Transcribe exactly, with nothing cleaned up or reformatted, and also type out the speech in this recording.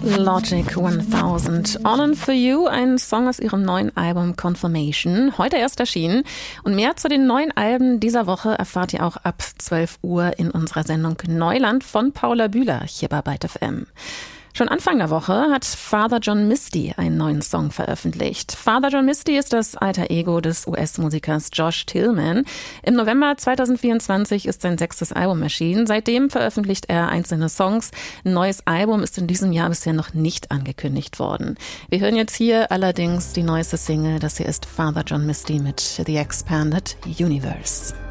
Logic tausend. All In For You, ein Song aus ihrem neuen Album Confirmation, heute erst erschienen. Und mehr zu den neuen Alben dieser Woche erfahrt ihr auch ab zwölf Uhr in unserer Sendung Neuland von Paula Bühler hier bei Byte F M. Schon Anfang der Woche hat Father John Misty einen neuen Song veröffentlicht. Father John Misty ist das Alter Ego des U S-Musikers Josh Tillman. Im November zweitausendvierundzwanzig ist sein sechstes Album erschienen. Seitdem veröffentlicht er einzelne Songs. Ein neues Album ist in diesem Jahr bisher noch nicht angekündigt worden. Wir hören jetzt hier allerdings die neueste Single. Das hier ist Father John Misty mit The Expanded Universe.